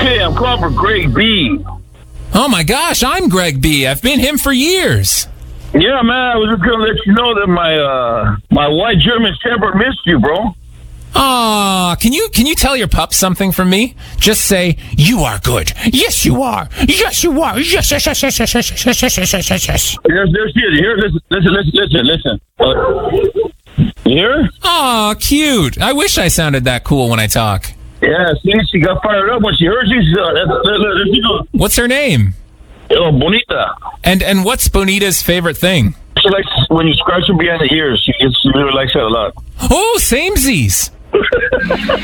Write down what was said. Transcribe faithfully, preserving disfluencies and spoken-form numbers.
Okay, I'm calling for Greg B. Oh my gosh, I'm Greg B. I've been him for years. Yeah, man, I was just gonna let you know that my uh my white German Shepherd missed you, bro. Aw, can you can you tell your pup something from me? Just say, you are good. Yes, you are. Yes, you are. Yes, yes, yes, yes, yes, yes, yes, yes, yes, yes, yes, yes. There's, there's, here, here, listen, listen, listen, listen, listen. Uh, you hear? Aw, cute. I wish I sounded that cool when I talk. Yeah, see, she got fired up when she heard you. Uh, there she goes. What's her name? Oh, Bonita. And and what's Bonita's favorite thing? She likes when you scratch her behind the ears. She gets, she really likes that a lot. Oh, samesies.